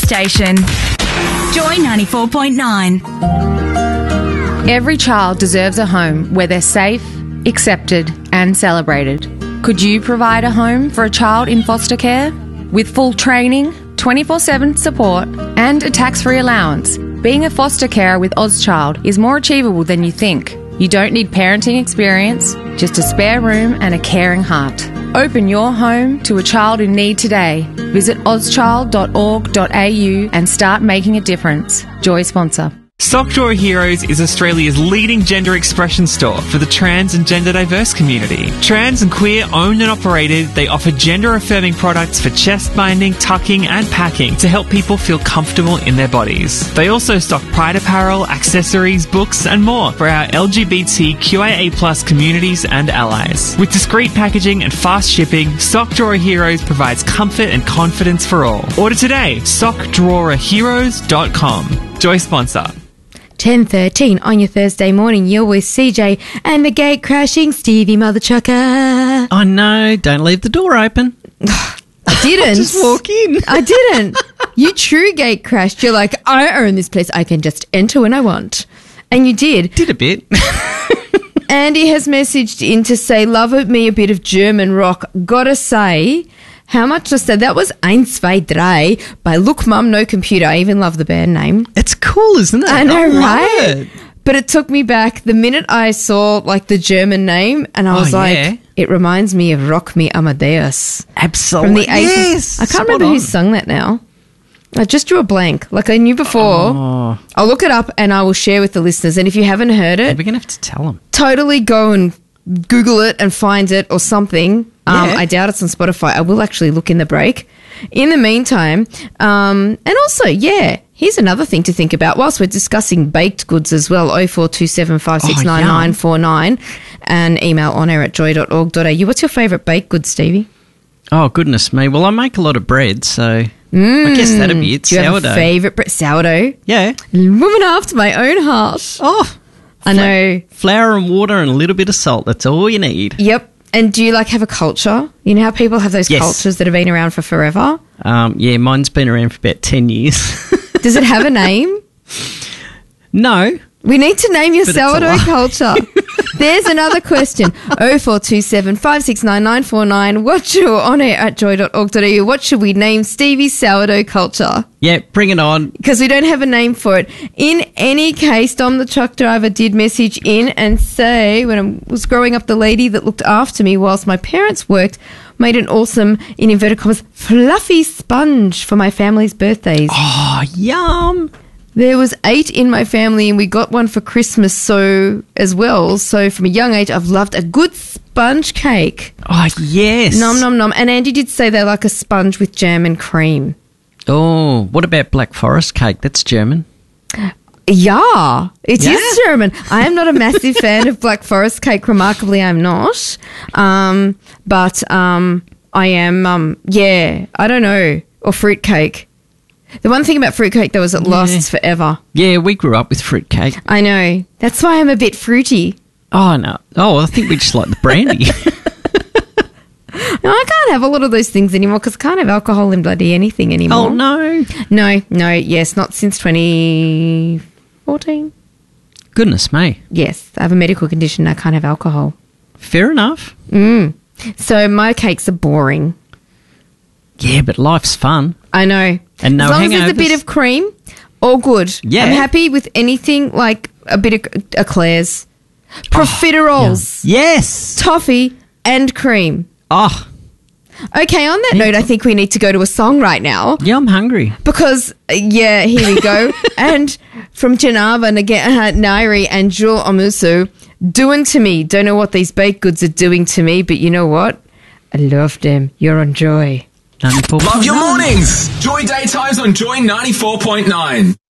station. Joy 94.9. Every child deserves a home where they're safe, accepted and celebrated. Could you provide a home for a child in foster care? With full training, 24/7 support and a tax-free allowance, being a foster carer with Ozchild is more achievable than you think. You don't need parenting experience, just a spare room and a caring heart. Open your home to a child in need today. Visit ozchild.org.au and start making a difference. Joy sponsor. Sock Drawer Heroes is Australia's leading gender expression store for the trans and gender diverse community. Trans and queer owned and operated, they offer gender affirming products for chest binding, tucking and packing to help people feel comfortable in their bodies. They also stock pride apparel, accessories, books and more for our LGBTQIA+ communities and allies. With discreet packaging and fast shipping, Sock Drawer Heroes provides comfort and confidence for all. Order today, sockdrawerheroes.com. Joy sponsor. 10:13 on your Thursday morning. You're with CJ and the gate crashing Stevie Mother Chucker. Oh no, don't leave the door open. I didn't. Just walk in. I didn't. You true gate crashed. You're like, I own this place. I can just enter when I want. And you did. Did a bit. Andy has messaged in to say, love me a bit of German rock. Gotta say, how much I said that was 1, 2, 3 by Look Mum No Computer. I even love the band name. It's cool, isn't it? I know, love right? it. But it took me back the minute I saw like the German name, and I was like, it reminds me of Rock Me Amadeus. Absolutely. From the 80s. Yes, I can't remember who sung that now. I just drew a blank. Like I knew before. Oh. I'll look it up and I will share with the listeners. And if you haven't heard it, We're going to have to tell them. totally go and Google it and find it or something. I doubt it's on Spotify. I will actually look in the break. In the meantime, and also, here's another thing to think about whilst we're discussing baked goods as well. 0427 569 and email onair@joy.org.au. What's your favourite baked good, Stevie? Oh, goodness me. Well, I make a lot of bread, so I guess that'd be it. Do you have a favourite bread? Sourdough? Yeah. Woman after my own heart. Oh, I know. Flour and water and a little bit of salt. That's all you need. Yep. And do you like have a culture? You know how people have those Yes. cultures that have been around for forever? Yeah, mine's been around for about 10 years. Does it have a name? No. We need to name your But it's a sourdough lie. culture. There's another question. 0427 569 949. What's your onair@joy.org.au? What should we name Stevie's sourdough culture? Yeah, bring it on. Because we don't have a name for it. In any case, Dom the truck driver did message in and say, when I was growing up, the lady that looked after me whilst my parents worked made an awesome, in inverted commas, fluffy sponge for my family's birthdays. Oh, yum. There was 8 in my family and we got one for Christmas as well. So from a young age, I've loved a good sponge cake. Oh, yes. Nom, nom, nom. And Andy did say they like a sponge with jam and cream. Oh, what about Black Forest cake? That's German. Yeah, it is Yeah. German. I am not a massive fan of Black Forest cake. Remarkably, I'm not. But I am, I don't know. Or fruit cake. The one thing about fruit cake, though, is it lasts forever. Yeah, we grew up with fruit cake. I know. That's why I'm a bit fruity. Oh, no. Oh, I think we just like the brandy. No, I can't have a lot of those things anymore because I can't have alcohol in bloody anything anymore. Oh, no. No, yes, not since 2014. Goodness me. Yes, I have a medical condition. I can't have alcohol. Fair enough. So my cakes are boring. Yeah, but life's fun. I know. And no as long as hangovers. there's a bit of cream, all good. Yeah. I'm happy with anything like a bit of eclairs, profiteroles, Yes. toffee, and cream. Oh, Okay, on that note, I think we need to go to a song right now. yeah, I'm hungry. Because, here we go. And from Janava, Nairi and Jewel Omusu, Doing to Me. Don't know what these baked goods are doing to me, but you know what? I love them. You're on Joy. 94. Love your mornings. Joy Daytimes on Joy 94.9.